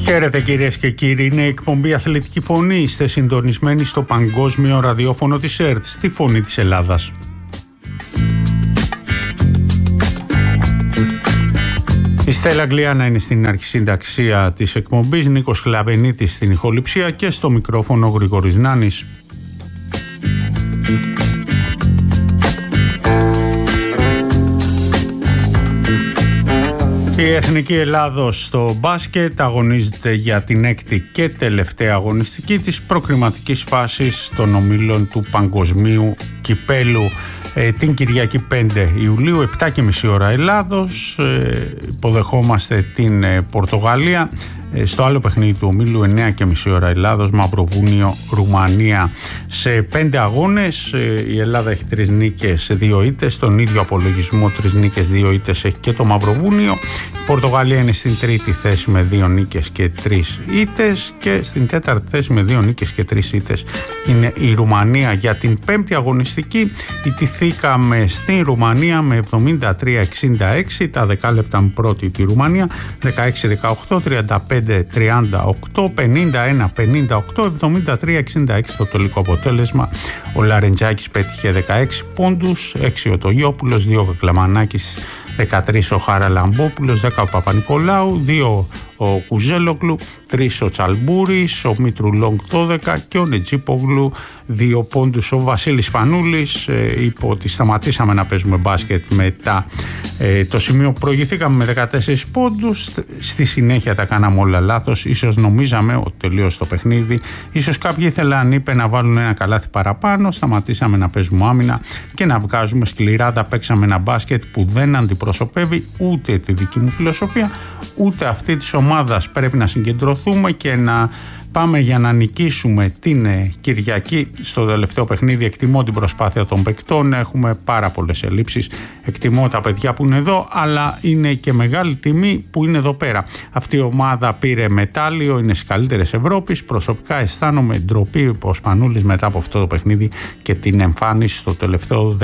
Χαίρετε κυρίες και κύριοι, είναι η εκπομπή Αθλητική Φωνή. Είστε συντονισμένοι στο παγκόσμιο ραδιόφωνο της ΕΡΤ, στη Φωνή της Ελλάδας. Η Στέλλα Αγγλιάνα είναι στην αρχισυνταξία της εκπομπής, Νίκος Χλαβενίτης στην ηχοληψία και στο μικρόφωνο Γρηγόρης Νάνης. Η Εθνική Ελλάδος στο μπάσκετ αγωνίζεται για την έκτη και τελευταία αγωνιστική της προκριματικής φάσης των ομίλων του Παγκοσμίου Κυπέλου την Κυριακή 5 Ιουλίου, 7:30 ώρα Ελλάδος. Υποδεχόμαστε την Πορτογαλία. Στο άλλο παιχνίδι του ομίλου 9:30 ώρα Ελλάδος, Μαυροβούνιο, Ρουμανία. Σε 5 αγώνες η Ελλάδα έχει 3 νίκες, 2 ήττες. Στον ίδιο απολογισμό 3 νίκες, 2 ήττες έχει και το Μαυροβούνιο. Η Πορτογαλία είναι στην τρίτη θέση με 2 νίκες και 3 ήττες και στην τέταρτη θέση με 2 νίκες και 3 ήττες είναι η Ρουμανία. Για την πέμπτη αγωνιστική ιτηθήκαμε στην Ρουμανία με 73-66, τα δεκάλεπτα με πρώτη τη Ρουμανία, 16-18, 35-38, 51-58, 73-66 το τελικό αποτέλεσμα. Ο Λαρεντζάκης πέτυχε 16 πόντους, 6 ο Τογιόπουλος, 2 ο Κακλαμανάκης, 13 ο Χαραλαμπόπουλος, 10 ο Παπα-Νικολάου, 2 ο Κουζέλογλου, 3 ο Τσαλμπούρης, ο Μητρουλόγκ 12 και ο Νετζίπογλου 2 πόντους. Ο Βασίλης Πανούλης είπε ότι σταματήσαμε να παίζουμε μπάσκετ μετά το σημείο που προηγηθήκαμε με 14 πόντους. Στη συνέχεια τα κάναμε όλα λάθος. Ίσως νομίζαμε ότι τελείωσε το παιχνίδι. Ίσως κάποιοι ήθελαν, είπε, να βάλουν ένα καλάθι παραπάνω. Σταματήσαμε να παίζουμε άμυνα και να βγάζουμε σκληρά. Τα παίξαμε ένα μπάσκετ που δεν αντιπροσωπεύει ούτε τη δική μου φιλοσοφία, ούτε αυτή της ομάδας. Πρέπει να συγκεντρωθούμε και να πάμε για να νικήσουμε την Κυριακή στο τελευταίο παιχνίδι. Εκτιμώ την προσπάθεια των παικτών, έχουμε πάρα πολλές ελλείψεις. Εκτιμώ τα παιδιά που είναι εδώ, αλλά είναι και μεγάλη τιμή που είναι εδώ πέρα. Αυτή η ομάδα πήρε μετάλλιο, είναι στις καλύτερες Ευρώπης. Προσωπικά αισθάνομαι ντροπή ο Σπανούλης μετά από αυτό το παιχνίδι και την εμφάνιση στο τελευταίο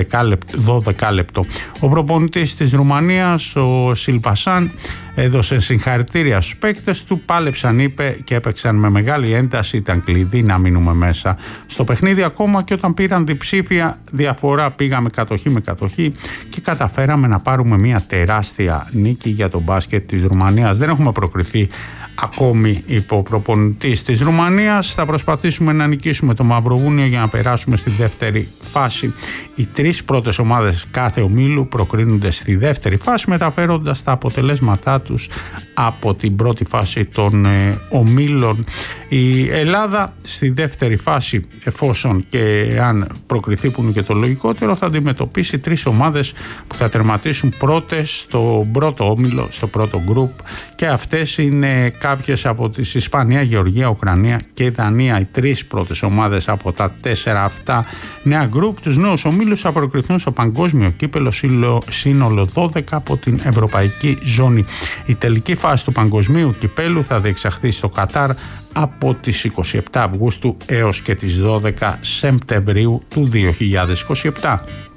12 λεπτό. Ο προπονητής της Ρουμανίας, ο Σιλβασάν, έδωσε συγχαρητήρια στους παίκτες του, πάλεψαν, είπε, και έπαιξαν με μεγάλη ένταση, ήταν κλειδί να μείνουμε μέσα στο παιχνίδι. Ακόμα και όταν πήραν διψήφια διαφορά, πήγαμε κατοχή με κατοχή και καταφέραμε να πάρουμε μια τεράστια νίκη για το μπάσκετ της Ρουμανίας. Δεν έχουμε προκριθεί ακόμη, είπε ο προπονητής της Ρουμανίας. Θα προσπαθήσουμε να νικήσουμε το Μαυροβούνιο για να περάσουμε στη δεύτερη φάση. Οι 3 πρώτες ομάδες κάθε ομίλου προκρίνονται στη δεύτερη φάση, μεταφέροντας τα αποτελέσματά τους από την πρώτη φάση των ομίλων. Η Ελλάδα στη δεύτερη φάση, εφόσον και αν προκριθεί, που είναι και το λογικότερο, θα αντιμετωπίσει 3 ομάδες που θα τερματίσουν πρώτες στο πρώτο όμιλο, στο πρώτο γκρουπ, και αυτές είναι κάποιες από τις Ισπανία, Γεωργία, Ουκρανία και Δανία. Οι 3 πρώτες ομάδες από τα 4 αυτά νέα γκρουπ, τους νέους ομίλους, θα προκριθούν στο παγκόσμιο κύπελο, σύνολο 12 από την ευρωπαϊκή ζώνη. Η τελική φάση του παγκοσμίου κυπέλου θα διεξαχθεί στο Κατάρ από τις 27 Αυγούστου έως και τις 12 Σεπτεμβρίου του 2027.